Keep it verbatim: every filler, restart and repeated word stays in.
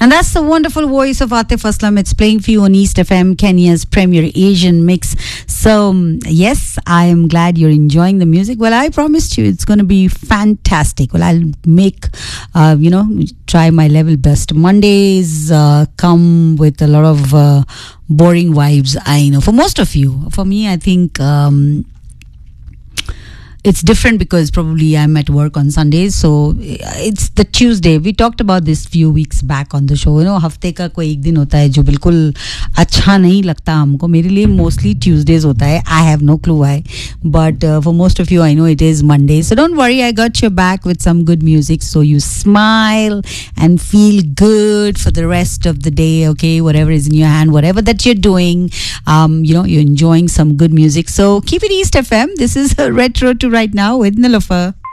And that's the wonderful voice of Atif Aslam. It's playing for you on East F M, Kenya's premier Asian mix. So, um, yes, I am glad you're enjoying the music. Well, I promised you it's going to be fantastic. Well, I'll make, uh, you know, try my level best. Mondays uh, come with a lot of uh, boring vibes, I know. For most of you. For me, I think... Um, it's different because probably I'm at work on Sundays, so it's the Tuesday. We talked about this few weeks back on the show. You know, हफ्ते का कोई एक दिन होता है जो बिल्कुल अच्छा नहीं लगता हमको. मेरे लिए mostly Tuesdays होता है. I have no clue why, but uh, for most of you, I know it is Monday. So don't worry, I got your back with some good music, so you smile and feel good for the rest of the day. Okay, whatever is in your hand, whatever that you're doing, um, you know, you're enjoying some good music. So keep it East F M. This is a retro to right now with Nilofer.